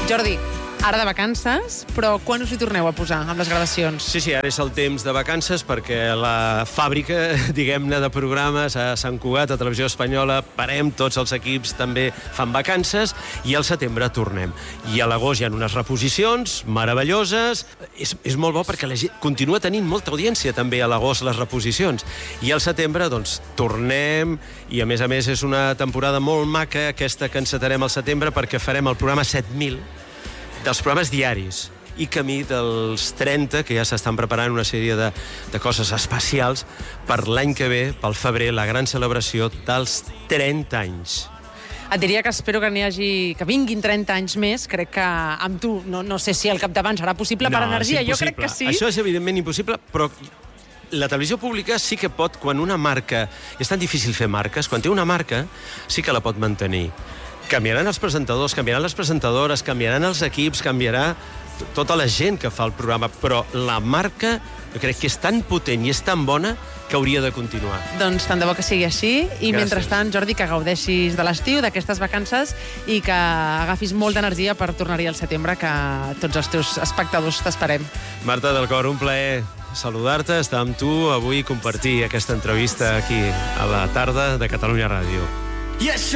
Jordi, ara de vacances, però quan us hi torneu a posar amb les gravacions? Sí, ara és el temps de vacances perquè la fàbrica, diguem-ne, de programes a Sant Cugat, a Televisió Espanyola, parem, tots els equips també fan vacances i al setembre tornem. I a l'agost hi ha unes reposicions meravelloses. És molt bo perquè la gent continua tenint molta audiència també a l'agost les reposicions. I al setembre, doncs, tornem i a més és una temporada molt maca aquesta que encetarem al setembre perquè farem el programa 7000 dels programes diaris i camí dels 30, que ja s'estan preparant una sèrie de coses especials per l'any que ve, pel febrer, la gran celebració dels 30 anys. Et diria que espero que que vinguin 30 anys més. Crec que amb tu, no sé si al capdavant serà possible per energia, jo crec que sí. Això és evidentment impossible, però la televisió pública sí que pot, quan una marca... És tan difícil fer marques, quan té una marca sí que la pot mantenir. Canviaran els presentadors, canviaran les presentadores, canviaran els equips, canviarà tota la gent que fa el programa, però la marca jo crec que és tan potent i és tan bona que hauria de continuar. Doncs tant de bo que sigui així. I gràcies. Mentrestant, Jordi, que gaudeixis de l'estiu, d'aquestes vacances, i que agafis molta energia per tornar-hi al setembre, que tots els teus espectadors t'esperem. Marta del Cor, un plaer saludar-te, estar amb tu avui i compartir aquesta entrevista aquí a la tarda de Catalunya Ràdio. Yes,